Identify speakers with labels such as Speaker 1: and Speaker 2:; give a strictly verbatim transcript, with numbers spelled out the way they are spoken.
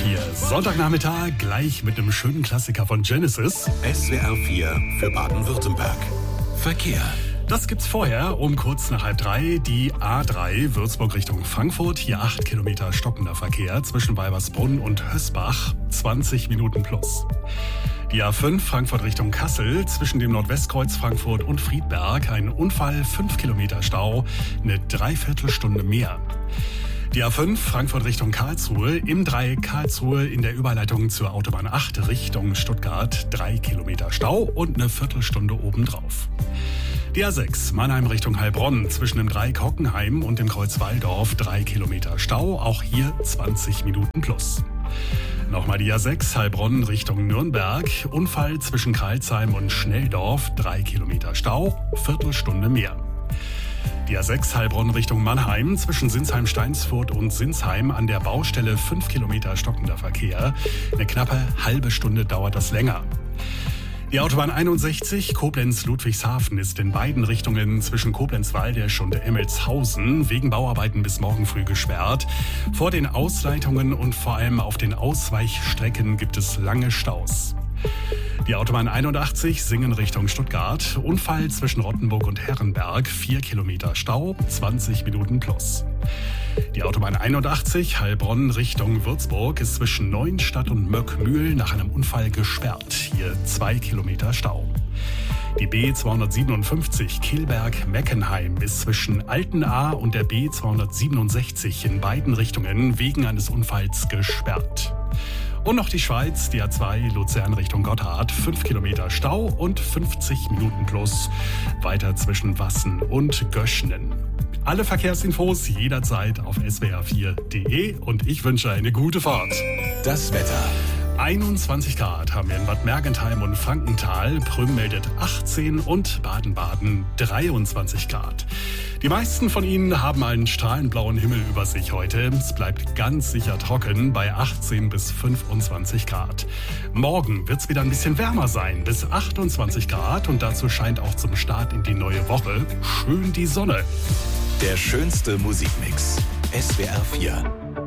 Speaker 1: vier, Sonntagnachmittag, gleich mit einem schönen Klassiker von Genesis.
Speaker 2: S W R vier für Baden-Württemberg. Verkehr.
Speaker 1: Das gibt's vorher um kurz nach halb drei. Die A drei Würzburg Richtung Frankfurt. Hier acht Kilometer stockender Verkehr zwischen Weibersbrunn und Hösbach. zwanzig Minuten plus. Die A fünf Frankfurt Richtung Kassel. Zwischen dem Nordwestkreuz Frankfurt und Friedberg. Ein Unfall, fünf Kilometer Stau. Eine Dreiviertelstunde mehr. Die A fünf Frankfurt Richtung Karlsruhe, im Dreieck Karlsruhe in der Überleitung zur Autobahn acht Richtung Stuttgart, drei Kilometer Stau und eine Viertelstunde obendrauf. Die A sechs Mannheim Richtung Heilbronn, zwischen dem Dreieck Hockenheim und dem Kreuz Walldorf, drei Kilometer Stau, auch hier zwanzig Minuten plus. Nochmal die A sechs Heilbronn Richtung Nürnberg, Unfall zwischen Karlsheim und Schnelldorf, drei Kilometer Stau, Viertelstunde mehr. Die A sechs Heilbronn Richtung Mannheim, zwischen Sinsheim-Steinsfurt und Sinsheim an der Baustelle fünf Kilometer stockender Verkehr. Eine knappe halbe Stunde dauert das länger. Die Autobahn einundsechzig Koblenz-Ludwigshafen ist in beiden Richtungen zwischen Koblenz-Waldesch und Emmelshausen wegen Bauarbeiten bis morgen früh gesperrt. Vor den Ausleitungen und vor allem auf den Ausweichstrecken gibt es lange Staus. Die Autobahn einundachtzig Singen Richtung Stuttgart. Unfall zwischen Rottenburg und Herrenberg. vier Kilometer Stau, zwanzig Minuten plus. Die Autobahn einundachtzig Heilbronn Richtung Würzburg ist zwischen Neuenstadt und Möckmühl nach einem Unfall gesperrt. Hier zwei Kilometer Stau. Die B zweihundertsiebenundfünfzig Kilberg-Meckenheim ist zwischen Altenahr und der B zweihundertsiebenundsechzig in beiden Richtungen wegen eines Unfalls gesperrt. Und noch die Schweiz, die A zwei Luzern Richtung Gotthard, fünf Kilometer Stau und fünfzig Minuten plus, weiter zwischen Wassen und Göschnen. Alle Verkehrsinfos jederzeit auf s w r vier punkt de und ich wünsche eine gute Fahrt.
Speaker 2: Das Wetter.
Speaker 1: einundzwanzig Grad haben wir in Bad Mergentheim und Frankenthal, Prüm meldet achtzehn und Baden-Baden dreiundzwanzig Grad. Die meisten von Ihnen haben einen strahlend-blauen Himmel über sich heute. Es bleibt ganz sicher trocken bei achtzehn bis fünfundzwanzig Grad. Morgen wird es wieder ein bisschen wärmer sein, bis achtundzwanzig Grad, und dazu scheint auch zum Start in die neue Woche schön die Sonne.
Speaker 2: Der schönste Musikmix. S W R vier.